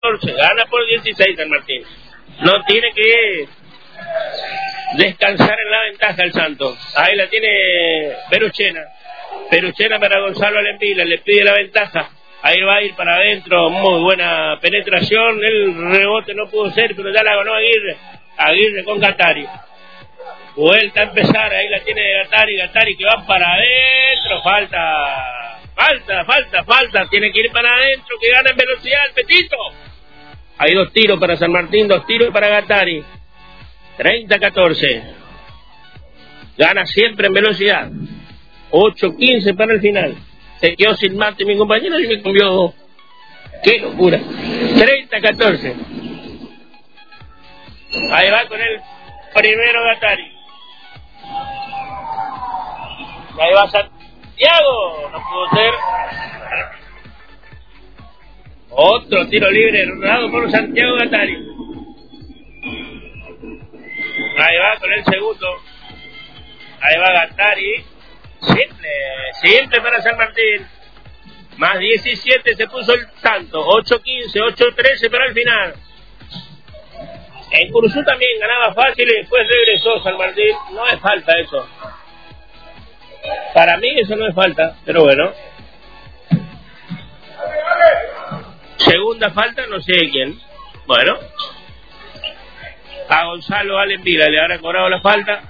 14, gana por 16 San Martín. No tiene que descansar en la ventaja el Santo. Ahí la tiene Peruchena. Peruchena para Gonzalo Alempila, le pide la ventaja. Ahí va a ir para adentro, muy buena penetración. El rebote no pudo ser, pero ya la ganó Aguirre. Aguirre con Gattari. Vuelta a empezar, ahí la tiene Gattari. Gattari que va para adentro. Falta. Tiene que ir para adentro, que gana en velocidad el Petito. Hay 2 tiros para San Martín, 2 tiros para Gattari. 30-14. Gana siempre en velocidad. 8-15 para el final. Se quedó sin mate mi compañero y me cambió 2. ¡Qué locura! 30-14. Ahí va con el primero Gattari. Ahí va Santiago. No pudo ser. Otro tiro libre dado por Santiago Gattari. Ahí va con el segundo. Ahí va Gattari. Simple para San Martín. Más 17 se puso el tanto. 8-15, 8-13 para el final. En Curuzú también ganaba fácil y después regresó San Martín. No es falta eso. Para mí eso no es falta, pero bueno. Segunda falta, no sé de quién. Bueno. A Gonzalo Alempila le habrá cobrado la falta.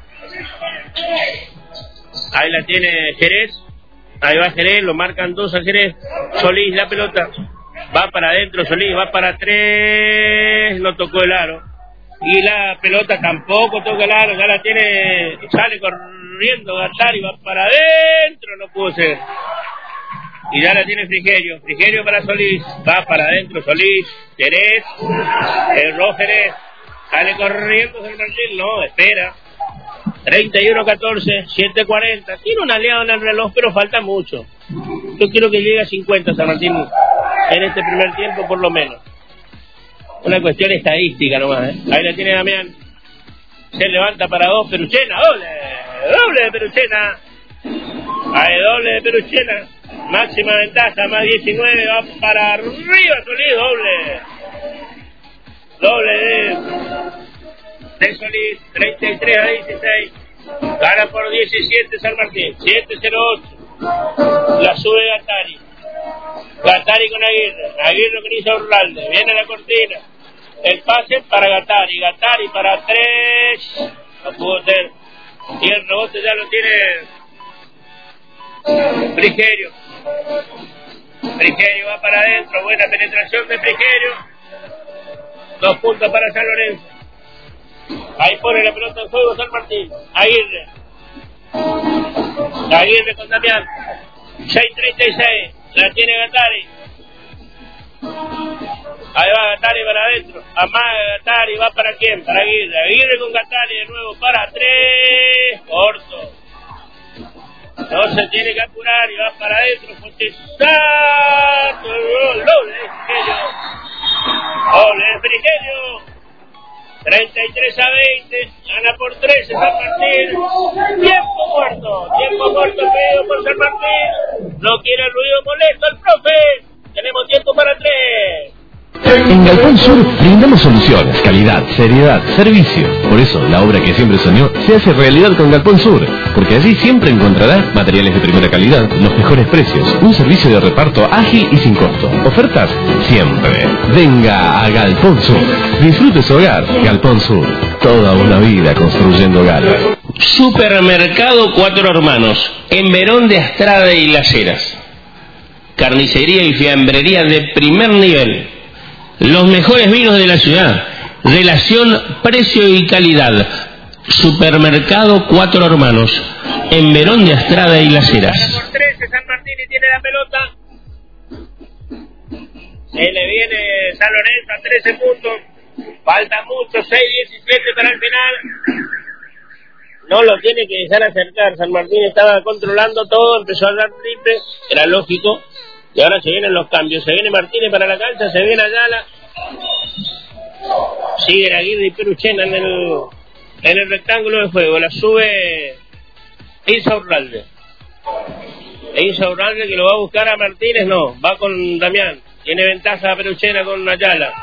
Ahí la tiene Jerez. Ahí va Jerez, lo marcan 2 a Jerez. Solís la pelota. Va para adentro Solís, va para 3. No tocó el aro. Y la pelota tampoco toca el aro. Ya la tiene, sale corriendo Gattari, va para adentro. No pudo ser. Y ya la tiene Frigerio. Frigerio para Solís. Va para adentro Solís. Jerez. Erró Jerez. Sale corriendo San Martín. No, espera. 31-14, 7-40. Tiene un aliado en el reloj, pero falta mucho. Yo quiero que llegue a 50 San Martín en este primer tiempo, por lo menos. Una cuestión estadística nomás, ¿eh? Ahí la tiene Damián. Se levanta para 2, Peruchena. Doble de Peruchena. Ahí doble de Peruchena. Máxima ventaja, más 19. Va para arriba, Solís, doble de Solís, 33-16. Gana por 17 San Martín. 7-0-8. La sube Gattari. Gattari con Aguirre. Aguirre con Isa Urralde. Viene la cortina. El pase para Gattari. Gattari para 3. No pudo ser. Y el rebote ya lo tiene Frigerio. Frigerio va para adentro. Buena penetración de Frigerio. 2 puntos para San Lorenzo. Ahí pone la pelota en juego San Martín. Aguirre con Damián. 6-36. La tiene Gattari. Ahí va Gattari para adentro. Amaga Gattari. ¿Va para quién? Para Aguirre. Aguirre con Gattari de nuevo para 3. Corto. No se tiene que apurar y va para adentro. Doble de Frigerio. 33-20, gana por 13 San Martín. Tiempo muerto pedido por San Martín. No quiere el ruido molesto el profe. Tenemos tiempo para 3. En Galpón Sur brindamos soluciones, calidad, seriedad, servicio. Por eso la obra que siempre soñó se hace realidad con Galpón Sur, porque allí siempre encontrará materiales de primera calidad, los mejores precios, un servicio de reparto ágil y sin costo. Ofertas siempre. Venga a Galpón Sur. Disfrute su hogar. Galpón Sur. Toda una vida construyendo hogares. Supermercado Cuatro Hermanos, en Verón de Astrada y Las Heras. Carnicería y fiambrería de primer nivel. Los mejores vinos de la ciudad. Relación precio y calidad. Supermercado Cuatro Hermanos, en Verón de Astrada y Las Heras. Por 13 San Martín y tiene la pelota. Se le viene San Lorenzo a 13 puntos. Falta mucho, 6-17 para el final. No lo tiene que dejar acercar. San Martín estaba controlando todo, empezó a dar triple, era lógico. Y ahora se vienen los cambios. Se viene Martínez para la cancha, se viene Ayala. Siguen Aguirre y Peruchena en el rectángulo de juego. La sube Isa Urralde. Isa Urralde que lo va a buscar a Martínez, no, va con Damián. Tiene ventaja a Peruchena con Ayala.